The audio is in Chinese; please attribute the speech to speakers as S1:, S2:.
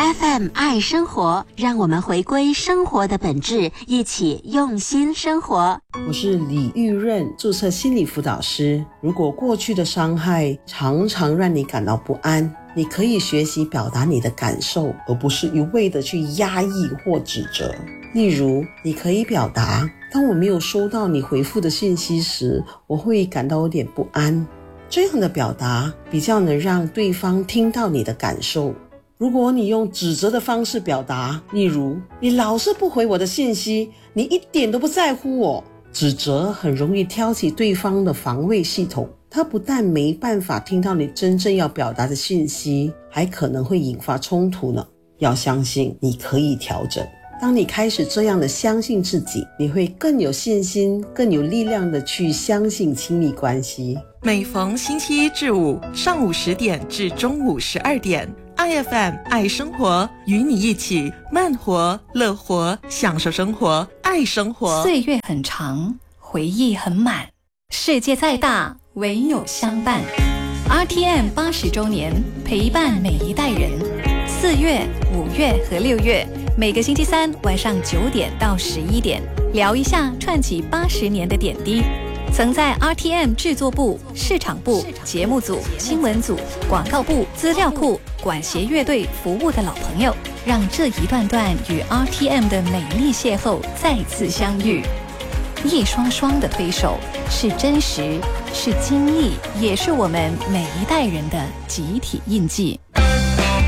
S1: FM 爱生活，让我们回归生活的本质，一起用心生活。
S2: 我是李玉润，注册心理辅导师。如果过去的伤害常常让你感到不安，你可以学习表达你的感受，而不是一味的去压抑或指责。例如，你可以表达，当我没有收到你回复的信息时，我会感到有点不安。这样的表达比较能让对方听到你的感受。如果你用指责的方式表达，例如，你老是不回我的信息，你一点都不在乎我，指责很容易挑起对方的防卫系统，他不但没办法听到你真正要表达的信息，还可能会引发冲突呢。要相信你可以调整。当你开始这样的相信自己，你会更有信心，更有力量的去相信亲密关系。
S3: 每逢星期一至五上午10点至中午12点，IFM 爱生活，与你一起慢活、乐活，享受生活，爱生活。
S4: 岁月很长，回忆很满，世界再大，唯有相伴。RTM 80周年，陪伴每一代人。4月、5月和6月，每个星期三晚上9点到11点，聊一下串起80年的点滴。曾在 RTM 制作部、市场部、节目组、新闻组、广告部、资料库、管弦乐队服务的老朋友，让这一段段与 RTM 的美丽邂逅再次相遇。一双双的推手，是真实，是经历，也是我们每一代人的集体印记。